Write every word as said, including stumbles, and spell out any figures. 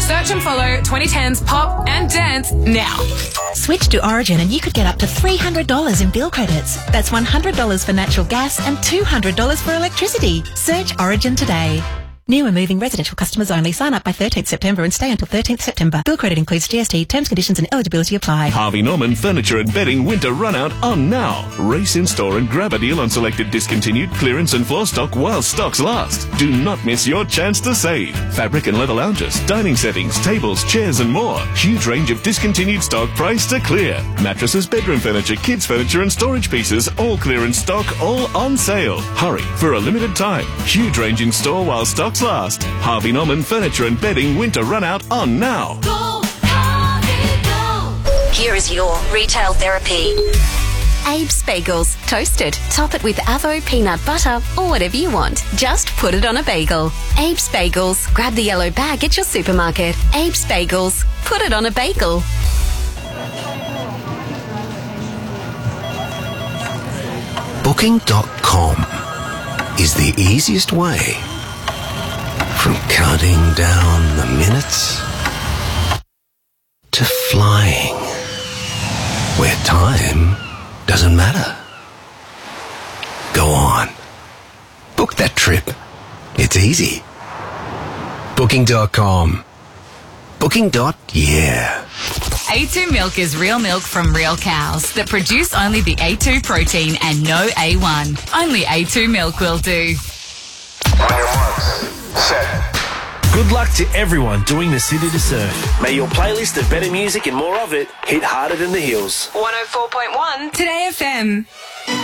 Search and follow twenty tens pop and dance now. Switch to Origin and you could get up to three hundred dollars in bill credits. That's one hundred dollars for natural gas and two hundred dollars for electricity. Search Origin today. New and moving residential customers only. Sign up by thirteenth September and stay until thirteenth September. Bill credit includes G S T. Terms, conditions and eligibility apply. Harvey Norman Furniture and Bedding Winter Runout on now. Race in store and grab a deal on selected discontinued clearance and floor stock while stocks last. Do not miss your chance to save. Fabric and leather lounges, dining settings, tables, chairs and more. Huge range of discontinued stock priced to clear. Mattresses, bedroom furniture, kids furniture and storage pieces, all clearance stock, all on sale. Hurry, for a limited time. Huge range in store while stocks last. Harvey Norman Furniture and Bedding Winter Runout on now. Go, Harvey, go. Here is your retail therapy. Abe's Bagels. Toast it. Top it with Avo peanut butter or whatever you want. Just put it on a bagel. Abe's Bagels. Grab the yellow bag at your supermarket. Abe's Bagels. Put it on a bagel. Booking dot com is the easiest way from counting down the minutes to flying, where time doesn't matter. Go on. Book that trip. It's easy. Booking dot com. Booking. Yeah. A two milk is real milk from real cows that produce only the A two protein and no A one. Only A two milk will do. On your marks, set. Good luck to everyone doing the City to Surf. May your playlist of better music and more of it hit harder than the hills. one oh four point one Today F M.